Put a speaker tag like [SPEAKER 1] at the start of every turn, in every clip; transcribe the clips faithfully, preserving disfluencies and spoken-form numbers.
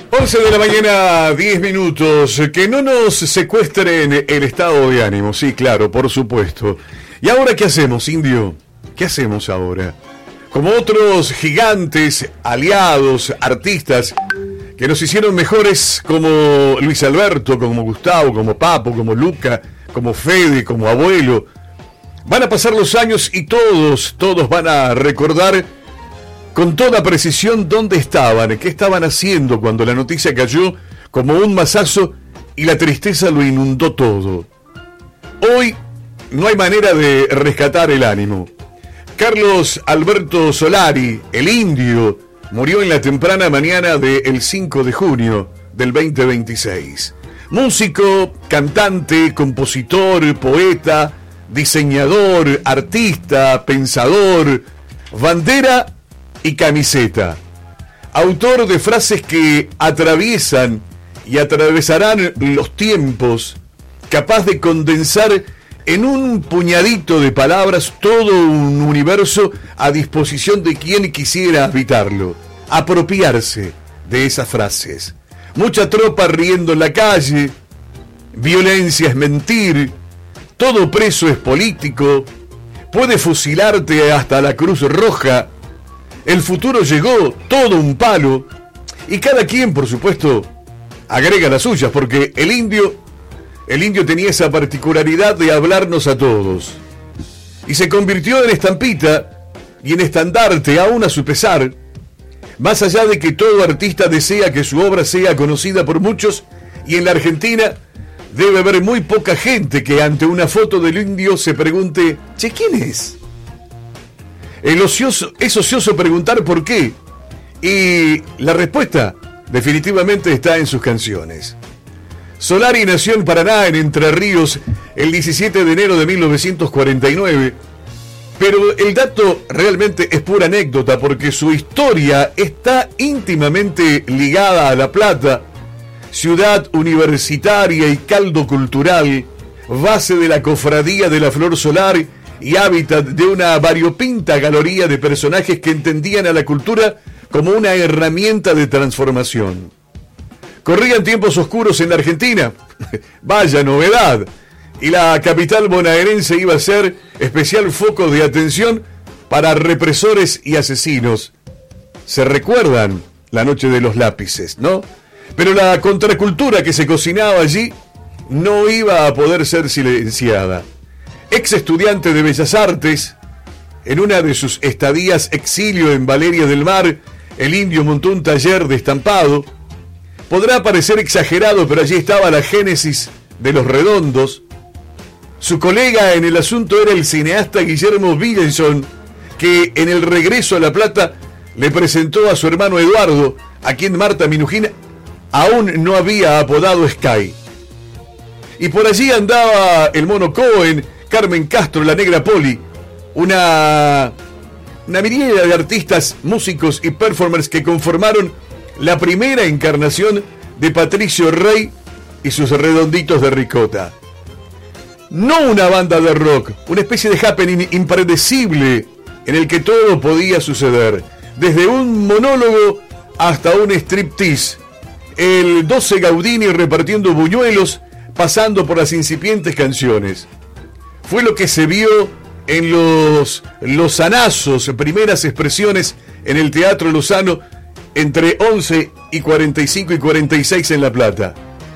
[SPEAKER 1] once de la mañana, diez minutos. Que no nos secuestren el estado de ánimo. Sí, claro, por supuesto. ¿Y ahora qué hacemos, Indio? ¿Qué hacemos ahora? Como otros gigantes, aliados, artistas que nos hicieron mejores, como Luis Alberto, como Gustavo, como Papo, como Luca, como Fede, como Abuelo. Van a pasar los años y todos, todos van a recordar con toda precisión dónde estaban, qué estaban haciendo cuando la noticia cayó como un mazazo y la tristeza lo inundó todo. Hoy no hay manera de rescatar el ánimo. Carlos Alberto Solari, el Indio, murió en la temprana mañana del cinco de junio del veinte veintiséis. Músico, cantante, compositor, poeta, diseñador, artista, pensador, bandera y camiseta. Autor de frases que atraviesan y atravesarán los tiempos, capaz de condensar en un puñadito de palabras todo un universo a disposición de quien quisiera habitarlo, apropiarse de esas frases. Mucha tropa riendo en la calle, violencia es mentir, todo preso es político, puede fusilarte hasta la Cruz Roja, el futuro llegó, todo un palo, y cada quien, por supuesto, agrega las suyas, porque el indio, el indio tenía esa particularidad de hablarnos a todos, y se convirtió en estampita y en estandarte, aún a su pesar, más allá de que todo artista desea que su obra sea conocida por muchos, y en la Argentina debe haber muy poca gente que ante una foto del indio se pregunte, che, ¿quién es? El ocioso, es ocioso preguntar por qué, y la respuesta definitivamente está en sus canciones. Solari nació en Paraná, en Entre Ríos, el diecisiete de enero de mil novecientos cuarenta y nueve, pero el dato realmente es pura anécdota porque su historia está íntimamente ligada a La Plata, ciudad universitaria y caldo cultural, base de la cofradía de la Flor Solar y hábitat de una variopinta galería de personajes que entendían a la cultura como una herramienta de transformación. Corrían tiempos oscuros en la Argentina, vaya novedad, y la capital bonaerense iba a ser especial foco de atención para represores y asesinos. ¿Se recuerdan la noche de los lápices, no? Pero la contracultura que se cocinaba allí no iba a poder ser silenciada. Ex estudiante de Bellas Artes, en una de sus estadías exilio en Valeria del Mar, el indio montó un taller de estampado. Podrá parecer exagerado, pero allí estaba la génesis de Los Redondos. Su colega en el asunto era el cineasta Guillermo Williamson, que en el regreso a La Plata le presentó a su hermano Eduardo, a quien Marta Minujín aún no había apodado Sky. Y por allí andaba el Mono Cohen, Carmen Castro, la Negra Poli, una, una miríada de artistas, músicos y performers que conformaron la primera encarnación de Patricio Rey y sus Redonditos de Ricota. No una banda de rock, una especie de happening impredecible en el que todo podía suceder, desde un monólogo hasta un striptease, el doce Gaudini repartiendo buñuelos, pasando por las incipientes canciones. Fue lo que se vio en los lozanazos, primeras expresiones en el Teatro Lozano, entre once y cuarenta y cinco y cuarenta y seis en La Plata.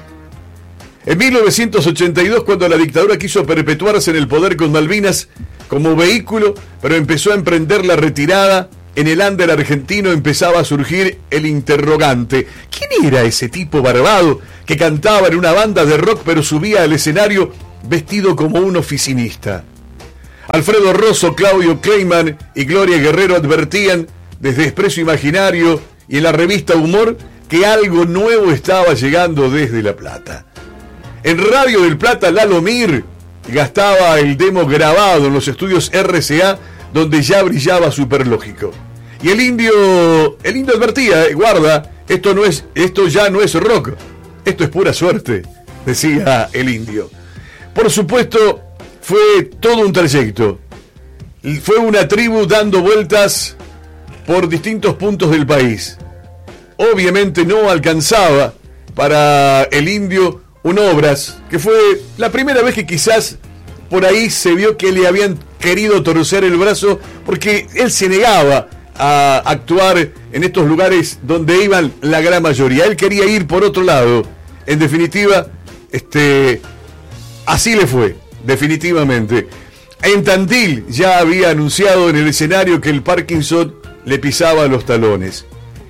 [SPEAKER 1] En mil novecientos ochenta y dos, cuando la dictadura quiso perpetuarse en el poder con Malvinas como vehículo, pero empezó a emprender la retirada, en el under argentino empezaba a surgir el interrogante. ¿Quién era ese tipo barbado que cantaba en una banda de rock pero subía al escenario vestido como un oficinista? Alfredo Rosso, Claudio Kleiman y Gloria Guerrero advertían desde Expreso Imaginario y en la revista Humor que algo nuevo estaba llegando desde La Plata. En Radio del Plata, Lalo Mir gastaba el demo grabado en los estudios R C A, donde ya brillaba Superlógico. Y el indio, el indio advertía, eh, guarda, esto no es, esto ya no es rock, esto es pura suerte, decía el indio. Por supuesto, fue todo un trayecto. Fue una tribu dando vueltas por distintos puntos del país. obviamente no alcanzaba para el Indio un Obras, que fue la primera vez que quizás por ahí se vio que le habían querido torcer el brazo, porque él se negaba a actuar en estos lugares donde iban la gran mayoría. Él quería ir por otro lado. En definitiva, este, así le fue, definitivamente. En Tandil ya había anunciado en el escenario que el Parkinson le pisaba los talones.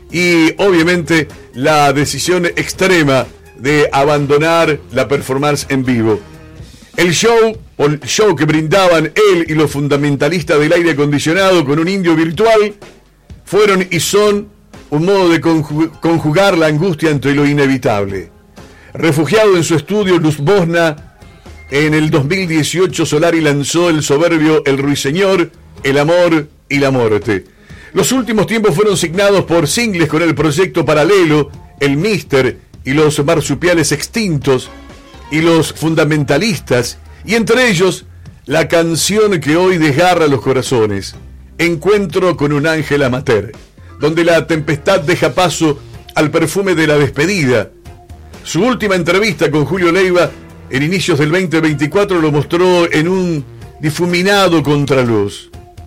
[SPEAKER 1] Y obviamente la decisión extrema de abandonar la performance en vivo. El show, o el show que brindaban él y los fundamentalistas del aire acondicionado con un indio virtual, fueron y son un modo de conjugar la angustia ante lo inevitable. Refugiado en su estudio Luz Bosna, en el dos mil dieciocho Solari lanzó el soberbio El Ruiseñor, El Amor y la Muerte. Los últimos tiempos fueron signados por singles con el proyecto paralelo, El Mister y los marsupiales extintos y los fundamentalistas, y entre ellos la canción que hoy desgarra los corazones, Encuentro con un ángel amateur, donde la tempestad deja paso al perfume de la despedida. Su última entrevista con Julio Leiva en inicios del veinte veinticuatro lo mostró en un difuminado contraluz.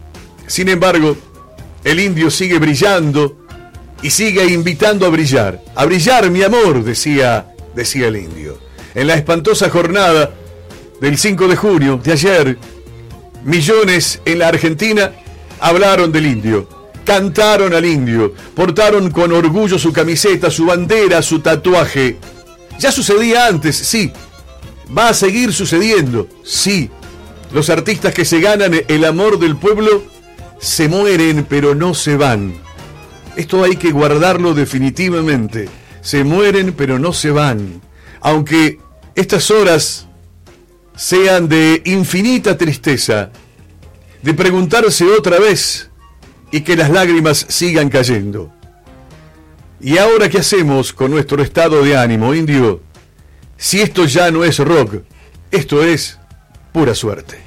[SPEAKER 1] Sin embargo, el indio sigue brillando y sigue invitando a brillar. A brillar, mi amor, decía, decía el indio. En la espantosa jornada del cinco de junio de ayer, millones en la Argentina hablaron del indio, cantaron al indio, portaron con orgullo su camiseta, su bandera, su tatuaje. Ya sucedía antes, sí. Va a seguir sucediendo, sí. Los artistas que se ganan el amor del pueblo se mueren, pero no se van. Esto hay que guardarlo definitivamente. Se mueren, pero no se van. Aunque estas horas sean de infinita tristeza, de preguntarse otra vez y que las lágrimas sigan cayendo. ¿Y ahora qué hacemos con nuestro estado de ánimo, indio? Si esto ya no es rock, esto es pura suerte.